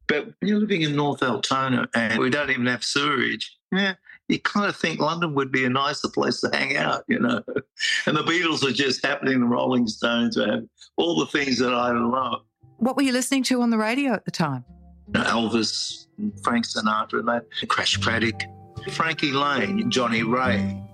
But when you're living in North Altona and we don't even have sewerage, yeah, you kind of think London would be a nicer place to hang out, you know. And the Beatles are just happening, the Rolling Stones have all the things that I love. What were you listening to on the radio at the time? Elvis, Frank Sinatra, and that, Crash Paddock, Frankie Lane, Johnny Ray.